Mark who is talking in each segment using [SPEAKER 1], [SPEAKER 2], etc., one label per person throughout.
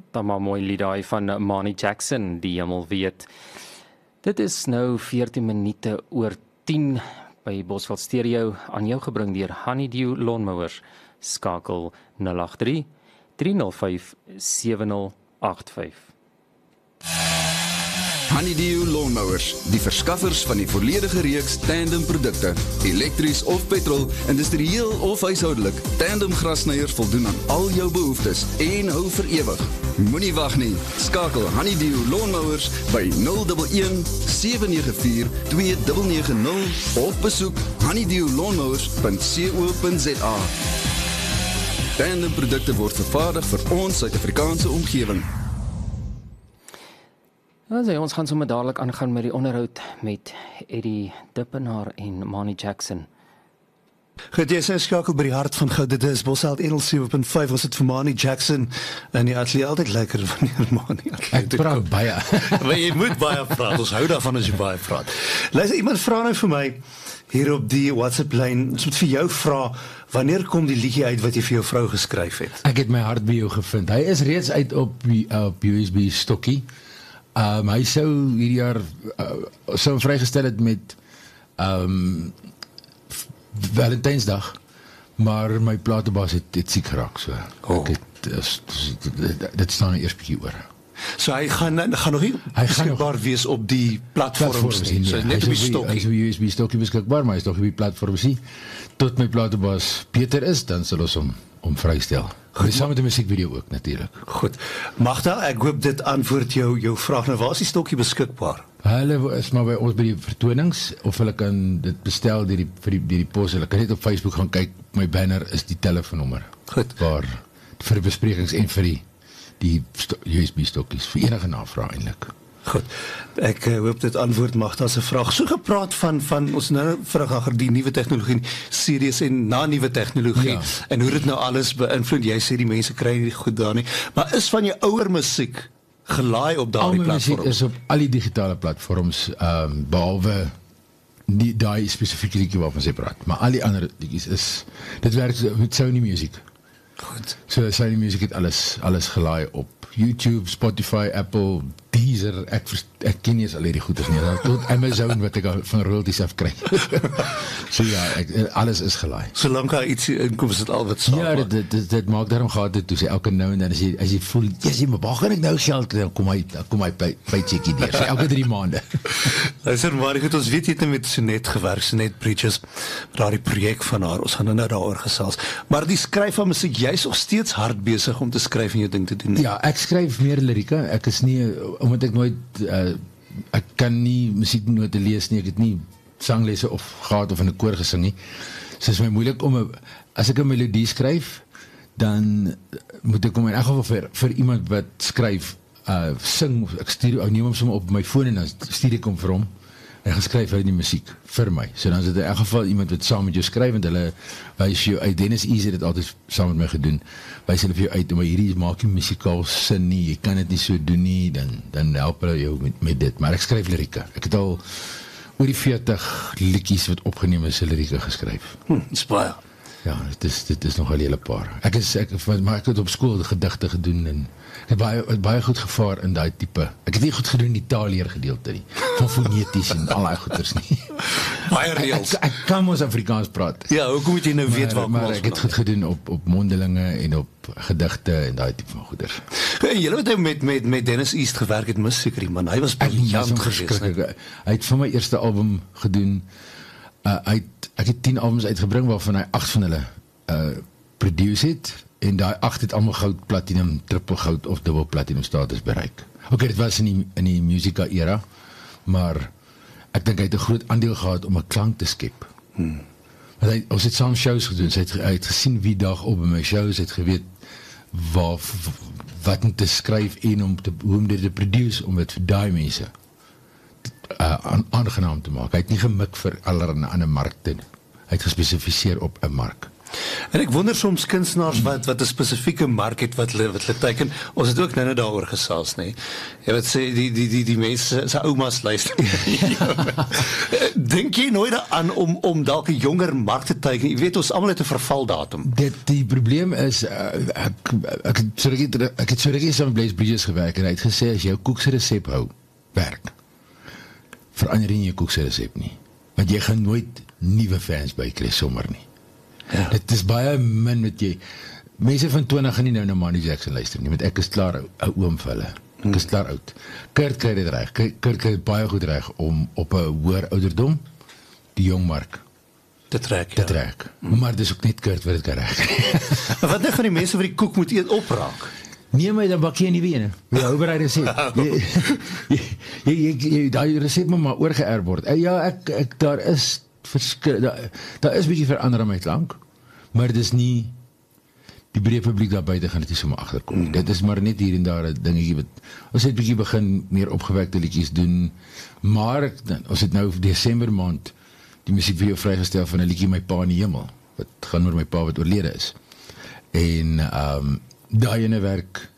[SPEAKER 1] Dan maar mooi lied daai van Mani Jackson, die almal weet. Dit is nou 14 minute oor 10 by Bosveld Stereo, aan jou gebring deur Honeydew Lawnmowers. Skakel 083 305 7085.
[SPEAKER 2] Honeydew Lawnmowers, die verskaffers van die volledige reeks Tandem produkte, elektries of petrol, industrieel of huishoudelik. Tandem grasniers voldoen aan al jou behoeftes en hou vir ewig. Moenie wag nie. Skakel Honeydew Lawnmowers by 011 794 2990 of besoek honeydewlawnmowers.co.za. Tandem produkte word vervaardig vir ons Suid-Afrikaanse omgewing.
[SPEAKER 1] Ons gaan sommer dadelik aangaan met die onderhoud met Eddie Dippenaar en Mani Jackson.
[SPEAKER 3] Goed, jy sê skakel by die hart van goud, dit is Bosveld 107.5, ons het vir Mani Jackson, en die atelier altyd lekker wanneer Mani
[SPEAKER 4] Ek praat baie.
[SPEAKER 3] Maar jy moet baie praat, ons hou daarvan as jy baie praat. Luister, iemand vra nou vir my, hier op die WhatsApp-lyn, ons moet vir jou vra, wanneer kom die liedjie uit wat jy vir jou vrou geskryf het?
[SPEAKER 4] Ek het my hart by jou gevind. Hy is reeds uit op USB stokkie. Hy sou hierdie jaar sou vrygestel het met Valentynsdag, maar my platenbaas het siek geraak, so dit staan eers bietjie oor.
[SPEAKER 3] So hy gaan nog nie beskikbaar wees op die platforms nie, so net op die stokkie.
[SPEAKER 4] Hy is op USB stokkie beskikbaar, maar hy is nog op die platforms nie. Tot my platenbaas beter is, dan sal ons om vrystel. Goed, saam met die musiekvideo ook natuurlik.
[SPEAKER 3] Goed. Magda, ek hoop dit antwoord jou vraag. Nou, waar is die stokkie beskikbaar?
[SPEAKER 4] Hulle is maar by ons by die vertonings, of hulle kan dit bestel deur die pos. Hulle kan net op Facebook gaan kyk, my banner is die telefoonnommer.
[SPEAKER 3] Goed.
[SPEAKER 4] Waar vir die besprekings en vir die USB stokkies, vir enige navraag eintlik.
[SPEAKER 3] Goed, ek hoop dit antwoord Magda se vraag. So gepraat van ons nou vraag die nuwe tegnologie, series en na nuwe tegnologie, en hoe dit nou alles beïnvloed. Jy sê die mense kry nie goed daar nie, maar is van jou ouer musiek gelaai op daardie platforms?
[SPEAKER 4] Musiek is op al die digitale platforms, behalwe nie daai spesifieke liedjie waarvan sy praat, maar al die ander liedjies dit werk met Sony Music.
[SPEAKER 3] Goed.
[SPEAKER 4] So Sony Music het alles gelaai op YouTube, Spotify, Apple, Deezer, ek ken nie eens al hierdie goeders nie, tot Amazon wat ek van royalties af kry. So ja, alles is gelaai.
[SPEAKER 3] Solank daar iets inkom, is dit al wat saam.
[SPEAKER 4] Ja, dit maak daarom gehad dit, toe sê elke nou en dan, as jy voel, maar waar gaan ek nou geld, dan kom hy paycheckie deur, so elke 3 maande.
[SPEAKER 3] Luister, maar goed, ons weet jy het met Sonet gewerk, Sonet Bridges, daar die projek van haar, ons gaan nou daaroor gesels. Maar die skryf van musiek, jy is nog steeds hard besig om te skryf en jou ding te doen.
[SPEAKER 4] Ja, ek skryf meer lirieke, ek is nie, omdat ek nooit, ek kan nie musieknote lees nie, ek het nie sanglesse of gehad of in 'n koor gesing nie, so is my moeilik as ek 'n melodie skryf, dan moet ek in elk geval vir iemand wat skryf, sing, ek neem hom sommer op my foon en dan stuur ek hom vir hom, en geskryf uit die musiek vir my, so dan is dit in elk geval iemand wat saam met jou skryf, en hulle wys jou uit, Dennis Ease het dit altyd saam met my gedoen, wys hulle vir jou uit, maar hierdie maak nie musikaal sin nie, jy kan dit nie so doen nie, dan help hulle jou met dit, maar ek skryf lirieke, ek het al oor die 40 liedjies wat opgeneem is, lirieke geskryf.
[SPEAKER 3] Dis baie.
[SPEAKER 4] Ja, dit is nog 'n hele paar. Maar ek het op skool gedigte gedoen en ek het baie goed gevaar in daai tipe. Ek het nie goed gedoen in die taalleer gedeelte nie, van foneties en al daai goeters nie.
[SPEAKER 3] Baie reëls.
[SPEAKER 4] Ek kan mos Afrikaans praat.
[SPEAKER 3] Ja, hoekom moet jy nou weet waar kom ons?
[SPEAKER 4] Maar ek het goed gedoen op mondelinge en op gedigte en daai tipe van goeders.
[SPEAKER 3] En julle het met Dennis East gewerk het, mis seker die man. Hy was briljant geweest.
[SPEAKER 4] Hy het vir my eerste album gedoen. Ek het 10 albums uitgebring waarvan hy 8 van hulle produce het, en daai 8 het allemaal goud, platinum, triple goud of dubbel platinum status bereik. Ok, dit was in die musica era, maar ek dink hy het 'n groot aandeel gehad om 'n klank te skep. Ons het saam shows gedoen, hy het gesien wie dag op in my shows, het geweet wat om te skryf en hoe om dit te produce, om dit vir daai mense aangenaam te maak. Hy het nie gemik vir allerlei ander markte. Hy het gespesifiseer op 'n mark.
[SPEAKER 3] En ek wonder soms kunstenaars wat 'n spesifieke mark het wat hulle teiken. Ons het ook nou daaroor gesels, nê. Jy weet sê die mense se oumas luister. Dink jy nooit daaraan om dalk 'n jonger mark te teiken? Jy weet ons almal het 'n vervaldatum.
[SPEAKER 4] Die probleem is ek het so rukkie saam met Blaise Bridges gewerk en hy het gesê as jou koek se resep hou, werk. Verander nie jou koek se resep nie. Want jy gaan nooit nuwe fans bykry sommer nie. Ja. Dit is baie min met jy. Mense van 20 gaan nie nou na Monty Jackson luister nie, want ek is klaar 'n oom vir hulle. Ek is klaar oud. Kurt kry dit reg. Kurt kry dit baie goed reg om op 'n hoër ouderdom die jong mark
[SPEAKER 3] te trek.
[SPEAKER 4] Maar dis ook net Kurt wat dit kan reg.
[SPEAKER 3] Maar wat nou van die mense wat die koek moet eet opraak?
[SPEAKER 4] Nee, maar dan bak jy 'n nuwe een. Jy hou by daai resep. Jy daai resep moet maar oorgeerf word. Ja, ek daar is verskil. Daar is 'n bietjie verander aan my klank, maar dis nie die breë publiek daar buite gaan dit nie sommer agterkom. Dit is maar net hier en daar 'n dingetjie wat ons het bietjie begin meer opgewekte liedjies doen, maar ons het nou Desember maand die musiekvideo vrygestel van 'n liedjie My Pa in die Hemel wat gaan oor my pa wat oorlede is. En daai ene werk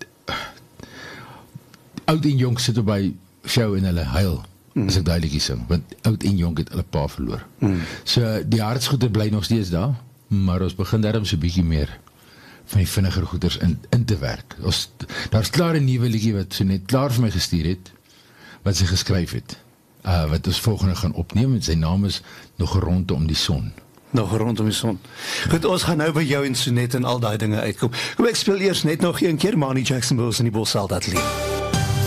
[SPEAKER 4] oud en jonk sit op by show en hulle huil as ek daai liedjie sing, want oud en jonk het hulle pa verloor. So die hartsgoeie bly nog steeds daar, maar ons begin daarom so 'n bietjie meer van die vinniger goeders in te werk. Daar's klaar 'n nuwe liedjie wat so net klaar vir my gestuur het, wat sy geskryf het, wat ons volgende gaan opneem, en sy naam is Nog rondom die son.
[SPEAKER 3] Nog rondom die son. Goed, ons gaan nou by jou en Sonet en al daai dinge uitkom. Kom ek speel eers net nog een keer Monty Jackson Bulls in die Bosveld Atelier.